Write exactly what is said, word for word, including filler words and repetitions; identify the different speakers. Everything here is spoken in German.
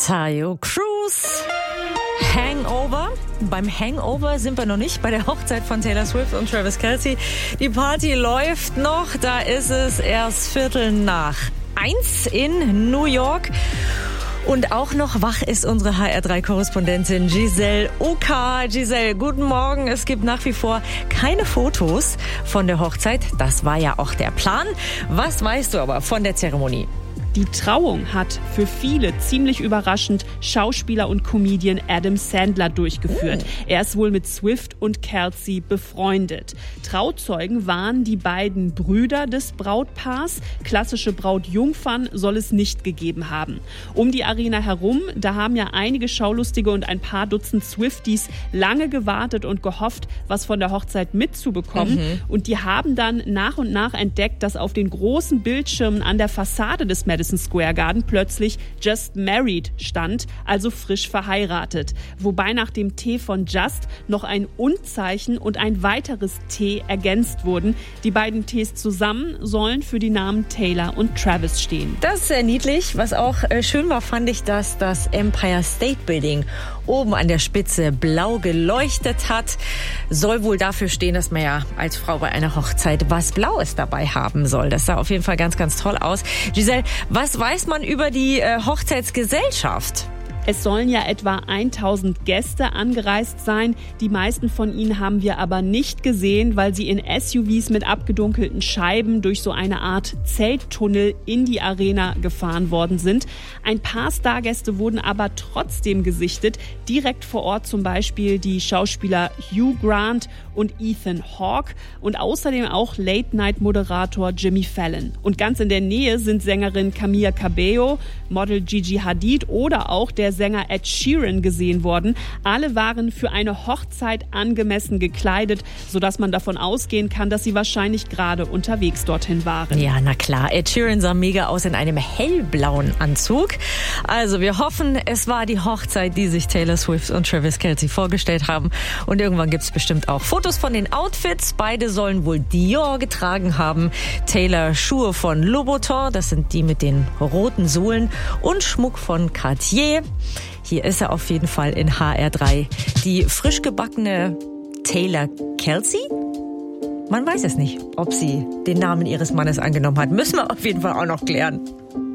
Speaker 1: Tayo Cruz. Hangover. Beim Hangover sind wir noch nicht, bei der Hochzeit von Taylor Swift und Travis Kelce. Die Party läuft noch, da ist es erst Viertel nach eins in New York. Und auch noch wach ist unsere H R drei Korrespondentin Giselle Oka. Giselle, guten Morgen. Es gibt nach wie vor keine Fotos von der Hochzeit. Das war ja auch der Plan. Was weißt du aber von der Zeremonie?
Speaker 2: Die Trauung hat für viele ziemlich überraschend Schauspieler und Comedian Adam Sandler durchgeführt. Oh. Er ist wohl mit Swift und Kelce befreundet. Trauzeugen waren die beiden Brüder des Brautpaars. Klassische Brautjungfern soll es nicht gegeben haben. Um die Arena herum, da haben ja einige Schaulustige und ein paar Dutzend Swifties lange gewartet und gehofft, was von der Hochzeit mitzubekommen. Mhm. Und die haben dann nach und nach entdeckt, dass auf den großen Bildschirmen an der Fassade des Madison Square Garden plötzlich Just Married stand, also frisch verheiratet. Wobei nach dem T von Just noch ein Und-Zeichen und ein weiteres T ergänzt wurden. Die beiden Ts zusammen sollen für die Namen Taylor und Travis stehen.
Speaker 1: Das ist sehr niedlich. Was auch schön war, fand ich, dass das Empire State Building oben an der Spitze blau geleuchtet hat. Soll wohl dafür stehen, dass man ja als Frau bei einer Hochzeit was Blaues dabei haben soll. Das sah auf jeden Fall ganz, ganz toll aus. Giselle, was weiß man über die äh, Hochzeitsgesellschaft?
Speaker 2: Es sollen ja etwa tausend Gäste angereist sein. Die meisten von ihnen haben wir aber nicht gesehen, weil sie in S U Vs mit abgedunkelten Scheiben durch so eine Art Zelttunnel in die Arena gefahren worden sind. Ein paar Stargäste wurden aber trotzdem gesichtet. Direkt vor Ort zum Beispiel die Schauspieler Hugh Grant und Ethan Hawke und außerdem auch Late-Night-Moderator Jimmy Fallon. Und ganz in der Nähe sind Sängerin Camila Cabello, Model Gigi Hadid oder auch der Sänger Ed Sheeran gesehen worden. Alle waren für eine Hochzeit angemessen gekleidet, sodass man davon ausgehen kann, dass sie wahrscheinlich gerade unterwegs dorthin waren.
Speaker 1: Ja, na klar. Ed Sheeran sah mega aus in einem hellblauen Anzug. Also wir hoffen, es war die Hochzeit, die sich Taylor Swift und Travis Kelce vorgestellt haben. Und irgendwann gibt es bestimmt auch Fotos von den Outfits. Beide sollen wohl Dior getragen haben. Taylor Schuhe von Louboutin, das sind die mit den roten Sohlen, und Schmuck von Cartier. Hier ist er auf jeden Fall in H R drei. Die frisch gebackene Taylor Kelce? Man weiß es nicht, ob sie den Namen ihres Mannes angenommen hat. Müssen wir auf jeden Fall auch noch klären.